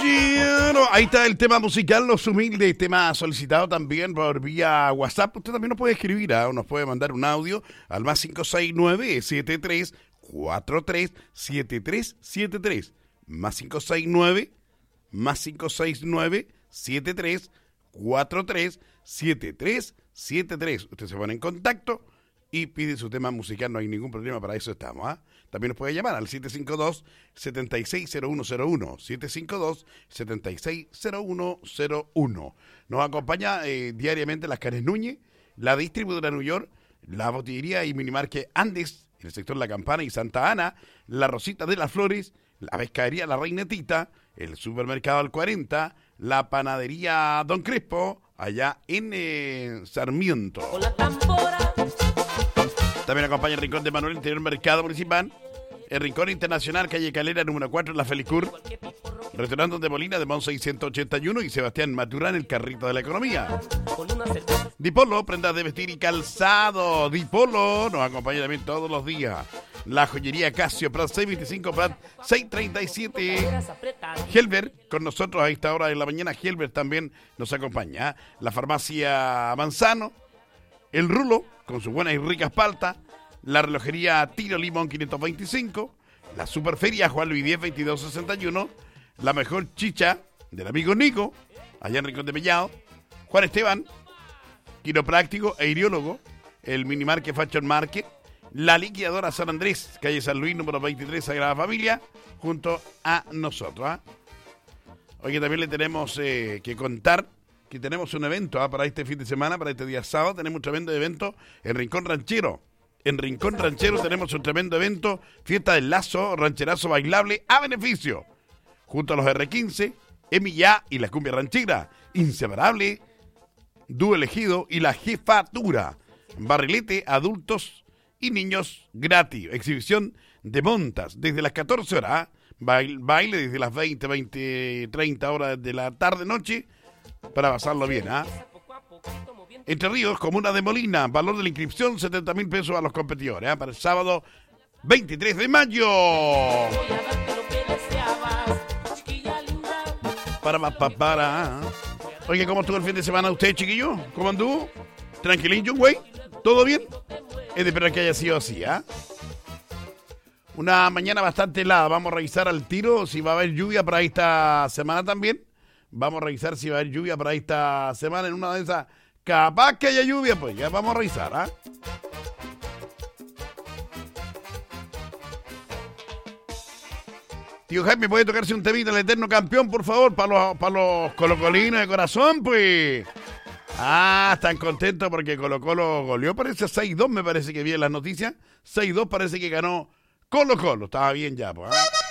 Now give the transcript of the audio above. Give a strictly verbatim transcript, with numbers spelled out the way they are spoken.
Bueno, ahí está el tema musical, Los Humildes, tema solicitado también por vía WhatsApp. Usted también nos puede escribir, ¿eh? O nos puede mandar un audio al más cinco seis nueve, siete tres cuatro tres, siete tres siete tres. Más cinco seis nueve, más cinco seis nueve, siete tres cuatro tres, siete tres siete tres. Usted se pone en contacto y pide su tema musical, no hay ningún problema, para eso estamos, ¿ah? ¿eh? También nos puede llamar al siete cinco dos, siete seis cero uno cero uno, siete cinco dos, siete seis cero uno cero uno. Nos acompaña eh, diariamente las Canes Núñez, la distribuidora New York, la botillería y minimarket Andes, en el sector La Campana y Santa Ana, la Rosita de las Flores, la pescadería La Reinetita, el supermercado Al cuarenta, la panadería Don Crespo, allá en eh, Sarmiento. Con la tambora. También acompaña el Rincón de Manuel, Interior Mercado Municipal, el Rincón Internacional, calle Calera, número cuatro, en la Felicur, Restaurante de Molina de Mon seiscientos ochenta y uno y Sebastián Maturán, el carrito de la economía. Dipolo, prendas de vestir y calzado. Dipolo nos acompaña también todos los días. La joyería Casio, Prat seiscientos veinticinco, Prat seiscientos treinta y siete. Helbert, con nosotros a esta hora de la mañana. Helbert también nos acompaña. La farmacia Manzano, el Rulo, con sus buenas y ricas paltas. La relojería Tiro Limón quinientos veinticinco. La Superferia Juan Luis diez, veintidós sesenta y uno. La mejor chicha del amigo Nico, allá en Rincón de Mellado. Juan Esteban, quiropráctico e iriólogo. El Minimarket Fashion Market. La liquidadora San Andrés, calle San Luis, número veintitrés, Sagrada Familia, junto a nosotros. ¿eh? Oye, también le tenemos eh, que contar que tenemos un evento ¿eh? para este fin de semana, para este día sábado. Tenemos un tremendo evento en Rincón Ranchero. En Rincón Ranchero tenemos un tremendo evento, fiesta del lazo, rancherazo bailable a beneficio. Junto a los erre quince, Emillá y la cumbia ranchera, inseparable, dúo elegido y la jefatura. Barrilete, adultos y niños gratis. Exhibición de montas desde las catorce horas. Baile, baile desde las veinte, veinte, treinta horas de la tarde-noche para pasarlo bien. ¿eh? Entre Ríos, comuna de Molina. Valor de la inscripción, setenta mil pesos a los competidores. ¿eh? Para el sábado veintitrés de mayo. Para, para, para. Oye, ¿cómo estuvo el fin de semana usted, chiquillo? ¿Cómo anduvo? ¿Tranquilillo, güey? ¿Todo bien? Es de esperar que haya sido así, ¿ah? ¿eh? Una mañana bastante helada. Vamos a revisar al tiro si va a haber lluvia para esta semana también. Vamos a revisar si va a haber lluvia para esta semana. En una de esas, capaz que haya lluvia, pues ya vamos a revisar, ¿ah? ¿eh? Tío Jaime, ¿puede tocarse un temita el eterno campeón, por favor? Para los, para los colocolinos de corazón, pues. Ah, están contentos porque Colo Colo goleó, parece seis dos, me parece que vi en las noticias. seis dos parece que ganó Colo Colo. Estaba bien ya, pues. ¿eh?